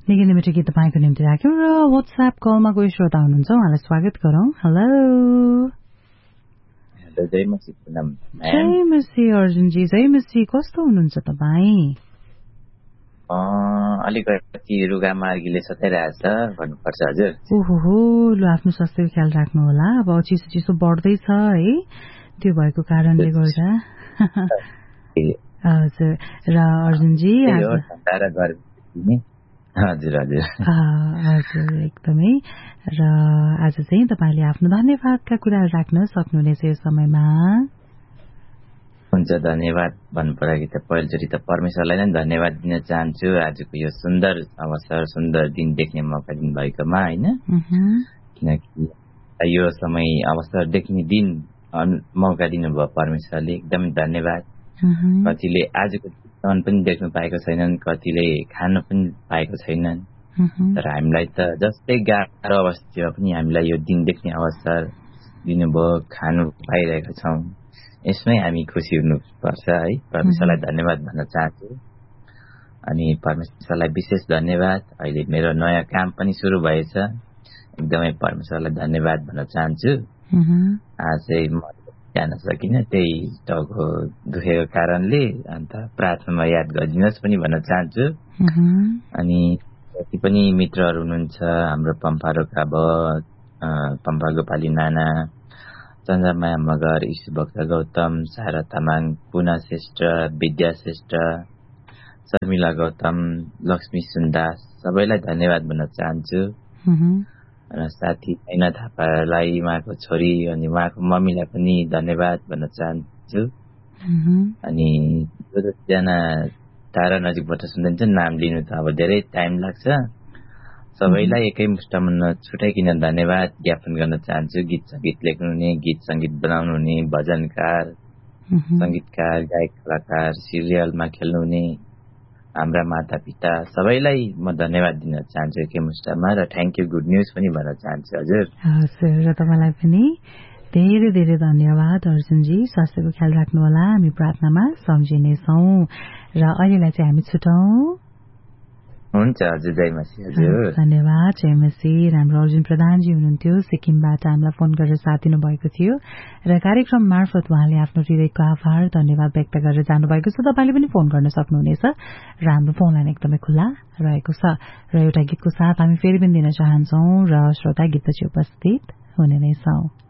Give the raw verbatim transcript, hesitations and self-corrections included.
निकै निकै गीत तपाईँको निम्ति राख्यौं र व्हाट्सएप कलमा कोही श्रोता हुनुहुन्छ उहाँलाई स्वागत गरौं। हेलो जय मसी पुनम। जय मसी अर्जुनजी, जय मसी। कस्तो हुनुहुन्छ तपाईँ? अलिकति रुगा मार्गीले सताइरहेछ भन्नुपर्छ हजुर। ओहो, लु आफ्नो स्वास्थ्यको ख्याल राख्नु होला। अब चिसो चिसो बढ्दैछ है, त्यो भएको कारणले गर्दा। हजुर। र अर्जुनजी हजुर हजुर हजुर एकदमै। र आज चाहिँ तपाईँले आफ्नो धन्यवादका कुराहरू राख्न सक्नुहुनेछ यो समयमा। हुन्छ, धन्यवाद भन्नु पर्दाखेरि त पहिलोचोटि त परमेश्वरलाई नै धन्यवाद दिन चाहन्छु आजको यो सुन्दर अवसर, सुन्दर दिन देख्ने मौका दिनुभएकोमा होइन। किनकि यो समय अवसर देख्ने दिन मौका दिनुभयो परमेश्वरले, एकदमै धन्यवाद। कतिले आजको दिन पनि देख्नु पाएको छैनन्, कतिले खान पनि पाएको छैनन्, तर हामीलाई त जस्तै गाह्रो अवस्था पनि हामीलाई यो दिन देख्ने अवसर दिनुभयो, खानु पाइरहेका छौँ। यसमै हामी खुसी हुनुपर्छ है। परमेश्वरलाई धन्यवाद भन्न चाहन्छु। अनि परमेश्वरलाई विशेष धन्यवाद। अहिले मेरो नयाँ काम पनि सुरु भएछ, एकदमै परमेश्वरलाई धन्यवाद भन्न चाहन्छु। आज चाहिँ म जान सकिनँ, त्यही टाउको दुखेको कारणले, अन्त प्रार्थनामा याद गरिदिनुहोस् पनि भन्न चाहन्छु। अनि जति पनि मित्रहरू हुनुहुन्छ, हाम्रो पम्फा रोका भयो, पम्फा गोपाली नाना, चन्द्रमाया मगर, ईशुभक्त गौतम, सारा तामाङ, पुना श्रेष्ठ, विद्या श्रेष्ठ, शर्मिला गौतम, लक्ष्मी सुन्दास, सबैलाई धन्यवाद भन्न चाहन्छु। र साथी ऐना थापालाई, उहाँको छोरी अनि उहाँको मम्मीलाई पनि धन्यवाद भन्न चाहन्छु। अनि जो जतिजना टाढा नजिकबाट सुन्दैछन्, नाम लिनु त अब धेरै टाइम लाग्छ, सबैलाई एकै मुष्टमा नछुटाइकन धन्यवाद ज्ञापन गर्न चाहन्छु। गीत सङ्गीत लेख्नुहुने, गीत सङ्गीत बनाउनु हुने, भजनकार, सङ्गीतकार, गायक, कलाकार, सिरियलमा खेल्नुहुने हाम्रा माता पिता सबैलाई म धन्यवाद दिन चाहन्छु एकै मुष्टमा। र थ्याङ्क यू, गुड न्युज पनि भन्न चाहन्छु हजुर। हजुर, र तपाईँलाई पनि धेरै धेरै धन्यवाद अर्जुनजी। स्वास्थ्यको ख्याल राख्नु होला, हामी प्रार्थनामा सम्झिनेछौँ। र अहिलेलाई चाहिँ हामी छुटौँ। हुन्छ हजुर, जय मसी हजुर। धन्यवाद, जय मसी। हाम्रो अर्जुन प्रधानजी हुनुहुन्थ्यो, सिक्किमबाट हामीलाई फोन गरेर साथ दिनुभएको थियो र कार्यक्रम मार्फत उहाँले आफ्नो हृदयको आभार धन्यवाद व्यक्त गरेर जानुभएको छ। तपाईँले पनि फोन गर्न सक्नुहुनेछ र हाम्रो फोन लाइन एकदमै खुल्ला रहेको छ। र एउटा गीतको साथ हामी फेरि पनि दिन चाहन्छौँ र श्रोता गीतपछि उपस्थित हुने नै छौँ।